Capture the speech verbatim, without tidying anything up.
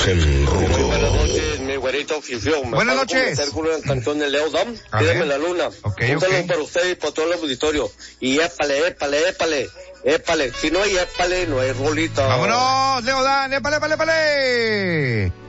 gen ruco. Buenas noches, mi güerito Fifión. Buenas noches. Hacer una canción de Leo Dan. A Pídeme ver. la luna. Ok, Un saludo ok. para usted y para todo el auditorio. Y épale, épale, épale, épale. Si no hay épale, no hay rolita. Vámonos, Leo Dan, épale, épale, épale.